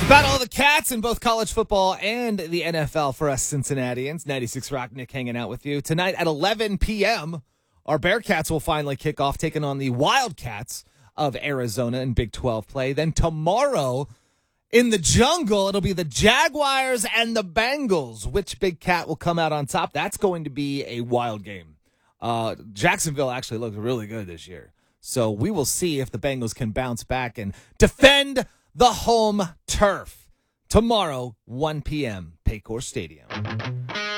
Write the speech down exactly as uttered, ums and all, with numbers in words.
Battle of the Cats in both college football and the N F L for us Cincinnatians. ninety-six Rock Nick hanging out with you. Tonight at eleven p.m., our Bearcats will finally kick off, taking on the Wildcats of Arizona in Big twelve play. Then tomorrow in the jungle, it'll be the Jaguars and the Bengals. Which Big Cat will come out on top? That's going to be a wild game. Uh, Jacksonville actually looked really good this year. So we will see if the Bengals can bounce back and defend the home turf. Tomorrow, one p.m., Paycor Stadium.